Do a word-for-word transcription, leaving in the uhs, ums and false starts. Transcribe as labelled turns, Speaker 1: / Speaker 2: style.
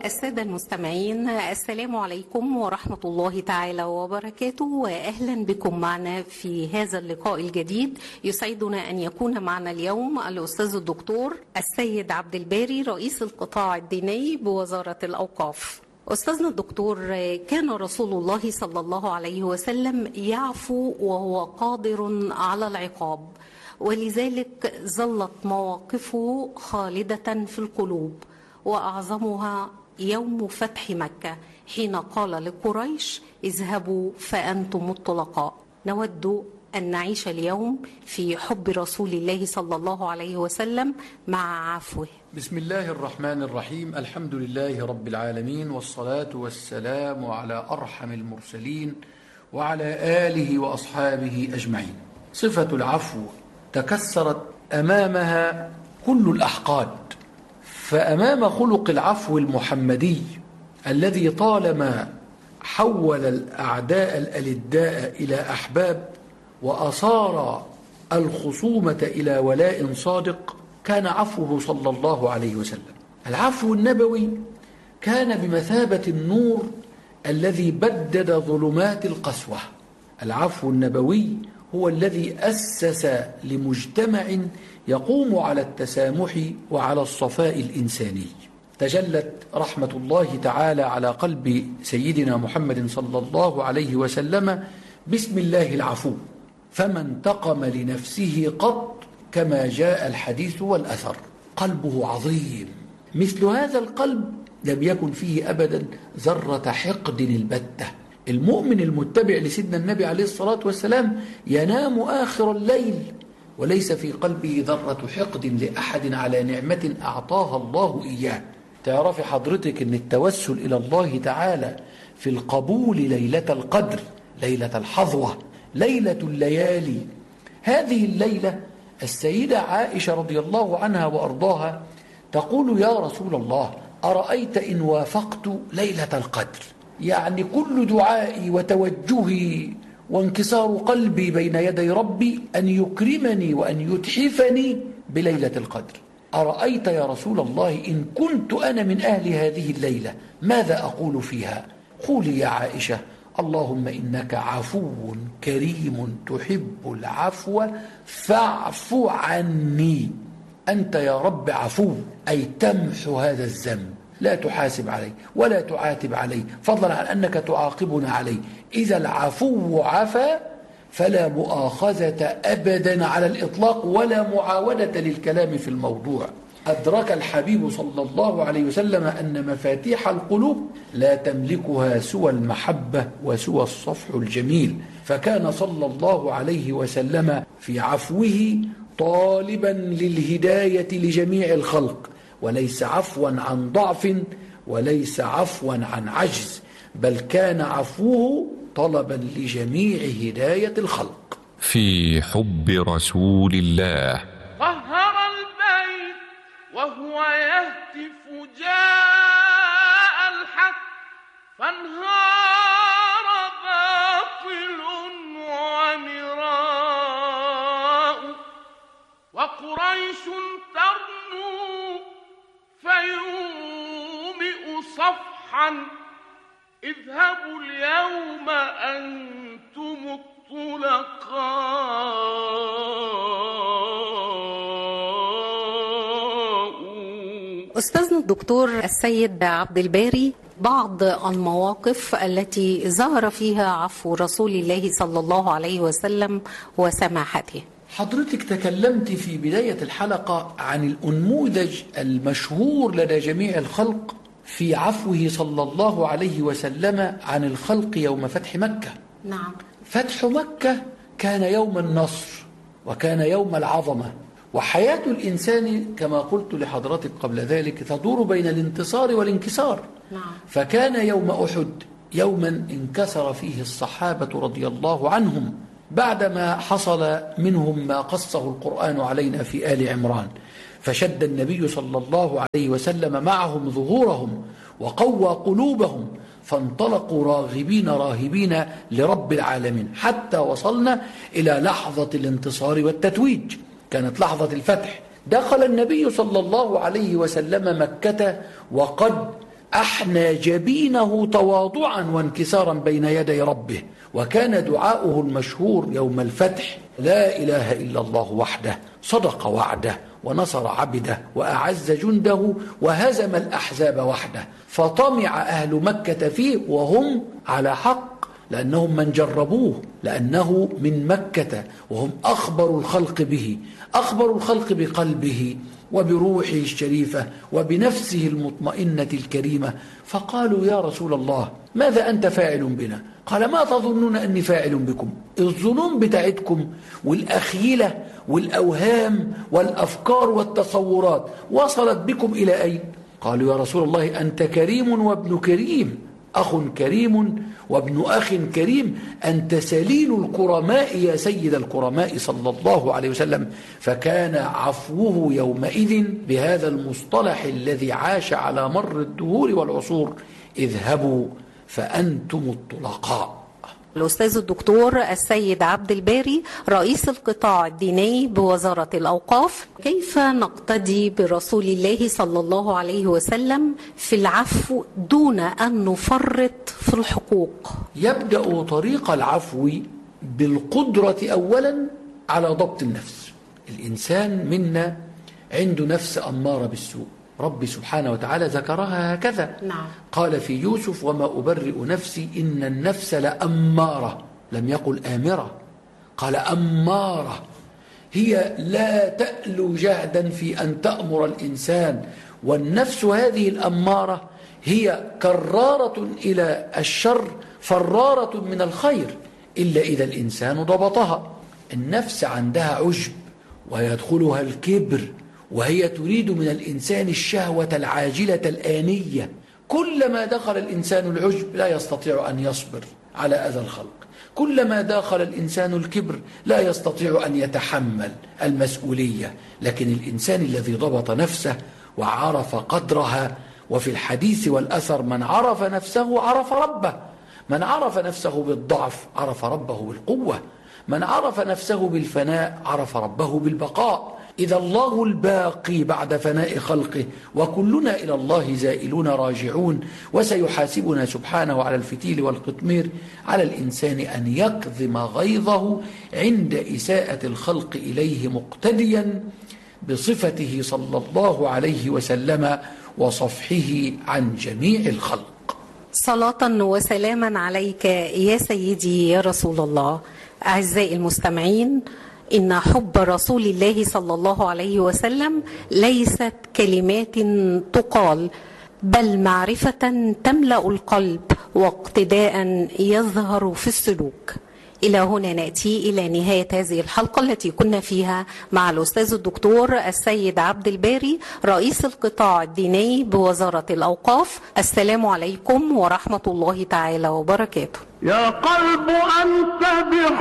Speaker 1: السادة المستمعين، السلام عليكم ورحمة الله تعالى وبركاته، وأهلا بكم معنا في هذا اللقاء الجديد. يسعدنا أن يكون معنا اليوم الأستاذ الدكتور السيد عبد الباري، رئيس القطاع الديني بوزارة الأوقاف. أستاذنا الدكتور، كان رسول الله صلى الله عليه وسلم يعفو وهو قادر على العقاب، ولذلك ظلت مواقفه خالدة في القلوب، وأعظمها يوم فتح مكة حين قال لقريش: اذهبوا فأنتم الطلقاء. نود أن نعيش اليوم في حب رسول الله صلى الله عليه وسلم مع عفوه.
Speaker 2: بسم الله الرحمن الرحيم. الحمد لله رب العالمين، والصلاة والسلام على أرحم المرسلين وعلى آله وأصحابه أجمعين. صفة العفو تكسرت أمامها كل الأحقاد، فأمام خلق العفو المحمدي الذي طالما حول الأعداء الألداء إلى أحباب وأصار الخصومة إلى ولاء صادق، كان عفوه صلى الله عليه وسلم. العفو النبوي كان بمثابة النور الذي بدد ظلمات القسوة. العفو النبوي هو الذي أسس لمجتمع يقوم على التسامح وعلى الصفاء الإنساني. تجلت رحمة الله تعالى على قلب سيدنا محمد صلى الله عليه وسلم بسم الله العفو، فما انتقم لنفسه قط كما جاء الحديث والأثر. قلبه عظيم، مثل هذا القلب لم يكن فيه أبدا ذرة حقد البتة. المؤمن المتبع لسيدنا النبي عليه الصلاة والسلام ينام آخر الليل وليس في قلبه ذرة حقد لأحد على نعمة أعطاها الله إياه. تعرف حضرتك أن التوسل إلى الله تعالى في القبول ليلة القدر، ليلة الحظوة، ليلة الليالي. هذه الليلة السيدة عائشة رضي الله عنها وأرضاها تقول: يا رسول الله، أرأيت إن وافقت ليلة القدر؟ يعني كل دعائي وتوجهي وانكسار قلبي بين يدي ربي أن يكرمني وأن يتحفني بليلة القدر. أرأيت يا رسول الله إن كنت أنا من أهل هذه الليلة ماذا أقول فيها؟ قولي يا عائشة: اللهم إنك عفو كريم تحب العفو فاعف عني. أنت يا رب عفو، أي تمحو هذا الذنب، لا تحاسب عليه ولا تعاتب عليه، فضلا عن أنك تعاقبنا عليه. إذا العفو عفا فلا مؤاخذة أبدا على الإطلاق ولا معاودة للكلام في الموضوع. أدرك الحبيب صلى الله عليه وسلم أن مفاتيح القلوب لا تملكها سوى المحبة وسوى الصفح الجميل، فكان صلى الله عليه وسلم في عفوه طالبا للهداية لجميع الخلق، وليس عفوا عن ضعف وليس عفوا عن عجز، بل كان عفوه طلبا لجميع هداية الخلق.
Speaker 3: في حب رسول الله
Speaker 4: طهر البيت وهو يهتف: جاء الحق فانهار باطل ومراء، وقريش ترنو فيومئ صفحا: اذهبوا اليوم أنتم الطلقاء.
Speaker 1: أستاذنا الدكتور السيد عبد الباري، بعض المواقف التي ظهر فيها عفو رسول الله صلى الله عليه وسلم وسماحته.
Speaker 2: حضرتك تكلمت في بداية الحلقة عن النموذج المشهور لدى جميع الخلق في عفوه صلى الله عليه وسلم عن الخلق يوم فتح مكة.
Speaker 1: نعم.
Speaker 2: فتح مكة كان يوم النصر وكان يوم العظمة، وحياة الإنسان كما قلت لحضرتك قبل ذلك تدور بين الانتصار والانكسار.
Speaker 1: نعم.
Speaker 2: فكان يوم أحد يوما انكسر فيه الصحابة رضي الله عنهم بعدما حصل منهم ما قصه القرآن علينا في آل عمران، فشد النبي صلى الله عليه وسلم معهم ظهورهم وقوى قلوبهم، فانطلقوا راغبين راهبين لرب العالمين حتى وصلنا إلى لحظة الانتصار والتتويج. كانت لحظة الفتح. دخل النبي صلى الله عليه وسلم مكة وقد أحنى جبينه تواضعا وانكسارا بين يدي ربه، وكان دعاؤه المشهور يوم الفتح: لا إله إلا الله وحده صدق وعده ونصر عبده وأعز جنده وهزم الأحزاب وحده. فطمع أهل مكة فيه وهم على حق، لأنهم من جربوه، لأنه من مكة وهم أخبر الخلق به، أخبر الخلق بقلبه وبروحه الشريفة وبنفسه المطمئنة الكريمة. فقالوا: يا رسول الله، ماذا أنت فاعل بنا؟ قال: ما تظنون أني فاعل بكم؟ الظنون بتاعتكم والأخيلة والأوهام والأفكار والتصورات وصلت بكم إلى أين؟ قالوا: يا رسول الله، أنت كريم وابن كريم، أخ كريم وابن أخ كريم، أنت سليل الكرماء يا سيد الكرماء صلى الله عليه وسلم. فكان عفوه يومئذ بهذا المصطلح الذي عاش على مر الدهور والعصور: اذهبوا فأنتم الطلقاء.
Speaker 1: الأستاذ الدكتور السيد عبد الباري، رئيس القطاع الديني بوزارة الأوقاف، كيف نقتدي برسول الله صلى الله عليه وسلم في العفو دون أن نفرط في الحقوق؟
Speaker 2: يبدأ طريق العفو بالقدرة أولا على ضبط النفس. الإنسان منا عنده نفس أمارة بالسوء، رب سبحانه وتعالى ذكرها هكذا.
Speaker 1: نعم.
Speaker 2: قال في يوسف: وما أبرئ نفسي إن النفس لأمارة، لم يقل آمرة، قال أمارة، هي لا تألو جهدا في أن تأمر الإنسان. والنفس هذه الأمارة هي كرارة إلى الشر فرارة من الخير، إلا إذا الإنسان ضبطها. النفس عندها عجب ويدخلها الكبر، وهي تريد من الإنسان الشهوة العاجلة الآنية. كلما دخل الإنسان العجب لا يستطيع أن يصبر على أذى الخلق، كلما دخل الإنسان الكبر لا يستطيع أن يتحمل المسؤولية. لكن الإنسان الذي ضبط نفسه وعرف قدرها، وفي الحديث والأثر: من عرف نفسه عرف ربه، من عرف نفسه بالضعف عرف ربه بالقوة، من عرف نفسه بالفناء عرف ربه بالبقاء. إذا الله الباقي بعد فناء خلقه، وكلنا إلى الله زائلون راجعون، وسيحاسبنا سبحانه على الفتيل والقطمير. على الإنسان أن يكظم غيظه عند إساءة الخلق إليه، مقتديا بصفته صلى الله عليه وسلم وصفحه عن جميع الخلق.
Speaker 1: صلاة وسلاما عليك يا سيدي يا رسول الله. أعزائي المستمعين، إن حب رسول الله صلى الله عليه وسلم ليست كلمات تقال، بل معرفة تملأ القلب واقتداء يظهر في السلوك. إلى هنا نأتي إلى نهاية هذه الحلقة التي كنا فيها مع الأستاذ الدكتور السيد عبد الباري، رئيس القطاع الديني بوزارة الأوقاف. السلام عليكم ورحمة الله تعالى وبركاته.
Speaker 4: يا قلب أنت بحب